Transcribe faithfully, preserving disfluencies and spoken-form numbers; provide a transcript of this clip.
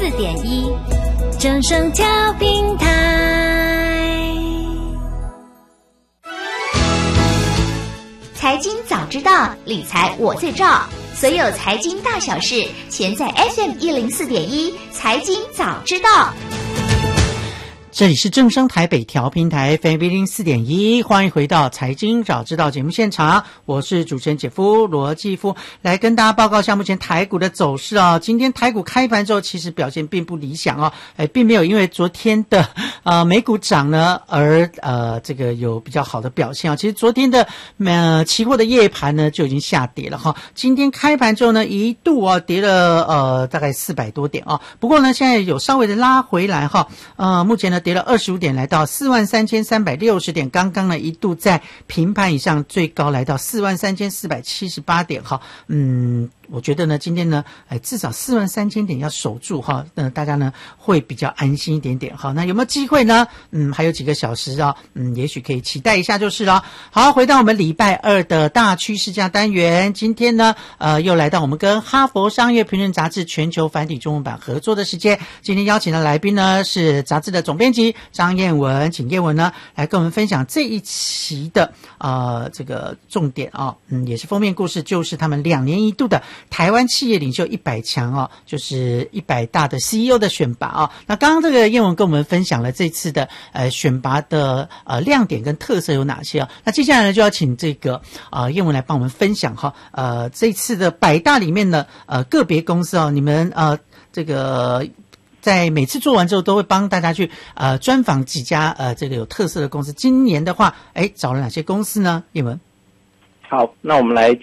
四点一，正声调频台。 财经早知道，理财我最照。所有财经大小事，全在 F M 一零四点一财经早知道。 这里是正声台北调频台 F M 一零四点一，欢迎回到财经早知道节目现场，我是主持人姐夫罗继夫，来跟大家报告一下目前台股的走势啊。今天台股开盘之后，其实表现并不理想哦，哎，并没有因为昨天的呃美股涨呢而呃这个有比较好的表现啊。其实昨天的呃期货的夜盘呢就已经下跌了哈，今天开盘之后呢一度啊跌了呃大概四百多点啊，不过呢现在有稍微的拉回来哈，呃目前呢跌了二十五点，来到四万三千三百六十点。刚刚呢一度在平盘以上，最高来到四万三千四百七十八点哈。嗯，我觉得呢今天呢，哎，至少四万三千点要守住哈，呃，大家呢会比较安心一点点哈。那有没有机会呢？嗯，还有几个小时啊，嗯，也许可以期待一下就是了。好，回到我们礼拜二的大趋势价单元，今天呢，呃，又来到我们跟哈佛商业评论杂志全球繁体中文版合作的时间。今天邀请的来宾呢是杂志的总编辑张燕文，请燕文呢来跟我们分享这一期的呃这个重点啊，嗯，也是封面故事，就是他们两年一度的台湾企业领袖一百强哦，就是一百大的 C E O 的选拔啊。那刚刚这个燕文跟我们分享了这次的呃选拔的呃亮点跟特色有哪些啊？那接下来呢就要请这个呃燕文来帮我们分享哈，呃这次的百大里面的呃个别公司哦，你们呃这个。在每次做完之后，都会帮大家去呃专访几家呃这个有特色的公司。今年的话，哎，找了哪些公司呢？叶文？ 好，那我们来